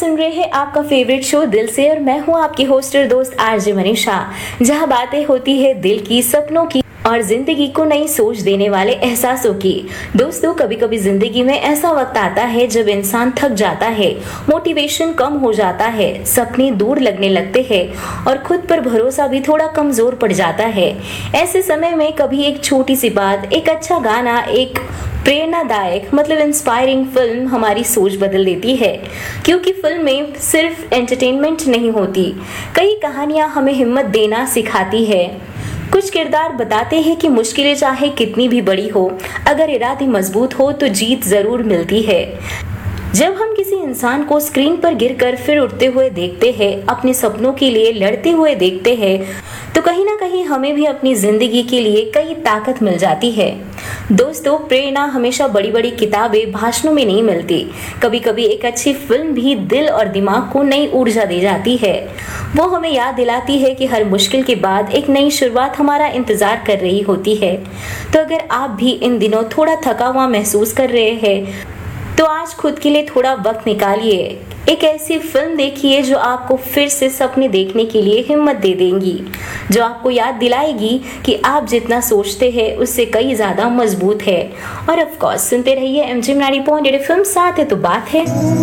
सुन रहे हैं आपका फेवरेट शो दिल से और मैं हूं आपकी होस्ट और दोस्त आरजे मनीषा, जहां बातें होती है दिल की, सपनों की और जिंदगी को नई सोच देने वाले एहसासों की। दोस्तों, कभी कभी जिंदगी में ऐसा वक्त आता है जब इंसान थक जाता है, मोटिवेशन कम हो जाता है, सपने दूर लगने लगते हैं और खुद पर भरोसा भी थोड़ा कमजोर पड़ जाता है। ऐसे समय में कभी एक छोटी सी बात, एक अच्छा गाना, एक प्रेरणादायक मतलब इंस्पायरिंग फिल्म हमारी सोच बदल देती है। क्योंकि फिल्में सिर्फ एंटरटेनमेंट नहीं होती, कई कहानियां हमें हिम्मत देना सिखाती है। कुछ किरदार बताते हैं कि मुश्किलें चाहे कितनी भी बड़ी हो, अगर इरादे मजबूत हो तो जीत जरूर मिलती है। जब हम किसी इंसान को स्क्रीन पर गिरकर फिर उठते हुए देखते हैं, अपने सपनों के लिए लड़ते हुए देखते हैं, तो कहीं ना कहीं हमें भी अपनी जिंदगी के लिए कई ताकत मिल जाती है। दोस्तों, प्रेरणा हमेशा बड़ी बड़ी किताबें, भाषणों में नहीं मिलती। कभी कभी एक अच्छी फिल्म भी दिल और दिमाग को नई ऊर्जा दे जाती है। वो हमें याद दिलाती है कि हर मुश्किल के बाद एक नई शुरुआत हमारा इंतजार कर रही होती है। तो अगर आप भी इन दिनों थोड़ा थका हुआ महसूस कर रहे हैं, तो आज खुद के लिए थोड़ा वक्त निकालिए। एक ऐसी फिल्म देखिए जो आपको फिर से सपने देखने के लिए हिम्मत दे देंगी, जो आपको याद दिलाएगी कि आप जितना सोचते हैं उससे कई ज्यादा मजबूत है। और ऑफ कोर्स सुनते रहिए MJ 90.8 FM, साथ है तो बात है।